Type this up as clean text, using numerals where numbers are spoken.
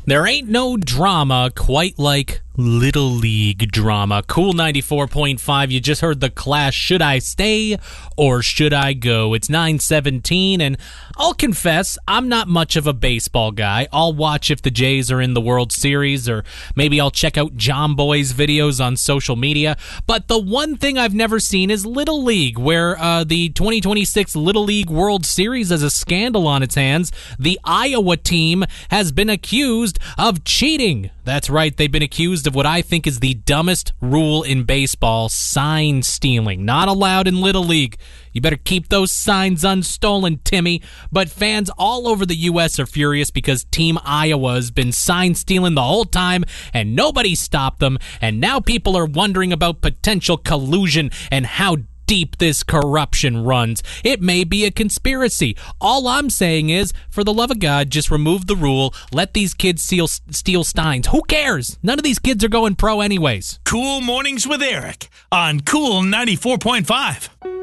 There ain't no drama quite like Little League drama. Cool 94.5, you just heard the Clash, Should I Stay or Should I Go? It's 9:17, and I'll confess, I'm not much of a baseball guy. I'll watch if the Jays are in the World Series, or maybe I'll check out John Boy's videos on social media. But the one thing I've never seen is Little League, where the 2026 Little League World Series has a scandal on its hands. The Iowa team has been accused of cheating. That's right, they've been accused of what I think is the dumbest rule in baseball, sign stealing. Not allowed in Little League. You better keep those signs unstolen, Timmy. But fans all over the U.S. are furious because Team Iowa has been sign stealing the whole time and nobody stopped them. And now people are wondering about potential collusion and how deep this corruption runs. It may be a conspiracy. All I'm saying is, for the love of God, just remove the rule. Let these kids steal steins. Who cares? None of these kids are going pro anyways. Cool Mornings with Eric on Cool 94.5.